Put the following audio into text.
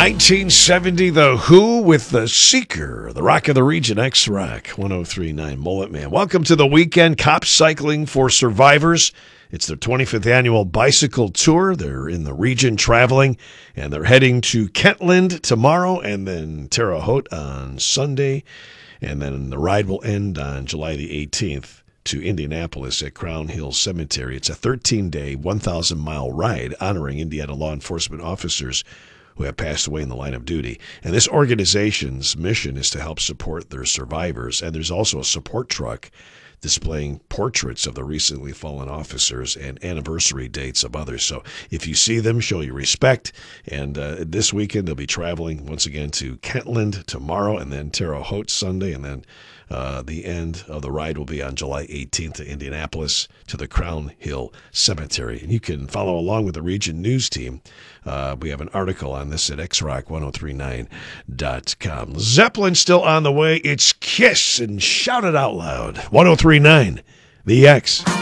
1970, The Who with The Seeker, the Rock of the Region, X-Rock, 103.9 Mullet Man. Welcome to the weekend Cop Cycling for Survivors. It's their 25th annual bicycle tour. They're in the region traveling, and they're heading to Kentland tomorrow and then Terre Haute on Sunday. And then the ride will end on July the 18th to Indianapolis at Crown Hill Cemetery. It's a 13-day, 1,000-mile ride honoring Indiana law enforcement officers who have passed away in the line of duty. And this organization's mission is to help support their survivors. And there's also a support truck displaying portraits of the recently fallen officers and anniversary dates of others. So if you see them, show your respect. And this weekend, they'll be traveling once again to Kentland tomorrow and then Terre Haute Sunday. And then the end of the ride will be on July 18th to Indianapolis to the Crown Hill Cemetery. And you can follow along with the Region News team. We have an article on this at xrock1039.com. Zeppelin still on the way. It's Kiss, and shout it out loud. 1039 The X.